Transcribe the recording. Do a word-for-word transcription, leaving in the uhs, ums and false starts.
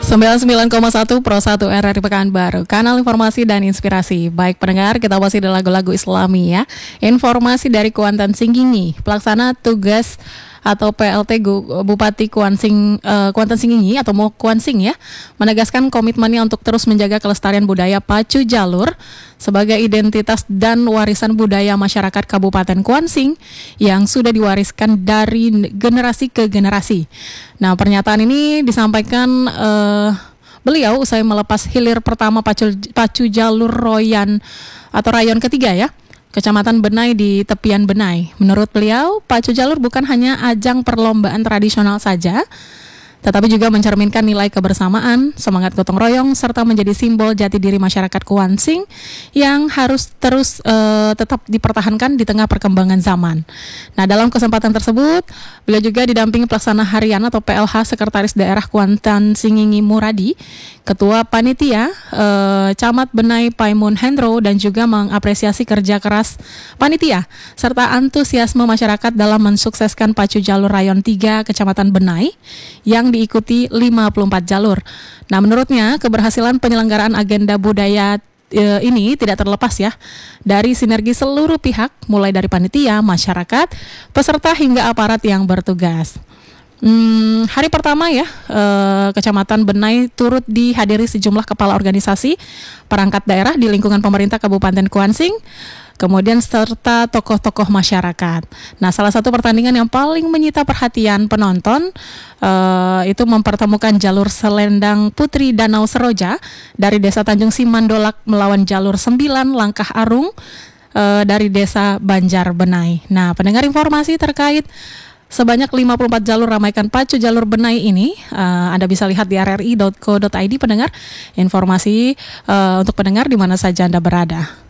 sembilan puluh sembilan koma satu Pro satu R R I Pekanbaru, kanal informasi dan inspirasi. Baik pendengar, kita masih di lagu-lagu Islami ya. Informasi dari Kuantan Singgingi, pelaksana tugas atau P L T Bupati Kuansing, uh, Kuantan Singgingi atau Mo Kuansing ya, menegaskan komitmennya untuk terus menjaga kelestarian budaya pacu jalur sebagai identitas dan warisan budaya masyarakat Kabupaten Kuansing yang sudah diwariskan dari generasi ke generasi. Nah, pernyataan ini disampaikan uh, beliau usai melepas hilir pertama pacu, pacu jalur Royan atau rayon ketiga ya, Kecamatan Benai di tepian Benai. Menurut beliau, pacu jalur bukan hanya ajang perlombaan tradisional saja, tetapi juga mencerminkan nilai kebersamaan, semangat gotong royong, serta menjadi simbol jati diri masyarakat Kuansing yang harus terus uh, tetap dipertahankan di tengah perkembangan zaman. Nah, dalam kesempatan tersebut, beliau juga didampingi pelaksana harian atau P L H Sekretaris Daerah Kuantan Singgingi Muradi, Ketua Panitia uh, Camat Benai Paimun Hendro, dan juga mengapresiasi kerja keras panitia serta antusiasme masyarakat dalam mensukseskan pacu jalur Rayon tiga Kecamatan Benai yang diikuti lima puluh empat jalur. Nah, menurutnya keberhasilan penyelenggaraan agenda budaya e, ini tidak terlepas ya dari sinergi seluruh pihak, mulai dari panitia, masyarakat, peserta hingga aparat yang bertugas. Hmm, hari pertama ya, e, Kecamatan Benai turut dihadiri sejumlah kepala organisasi perangkat daerah di lingkungan pemerintah Kabupaten Kuansing, kemudian serta tokoh-tokoh masyarakat. Nah, salah satu pertandingan yang paling menyita perhatian penonton uh, itu mempertemukan jalur selendang Putri Danau Seroja dari Desa Tanjung Simandolak melawan jalur sembilan Langkah Arung uh, dari Desa Banjar Benai. Nah, pendengar, informasi terkait sebanyak lima puluh empat jalur ramaikan pacu jalur Benai ini uh, Anda bisa lihat di r r i dot co dot i d pendengar. Informasi uh, untuk pendengar di mana saja Anda berada.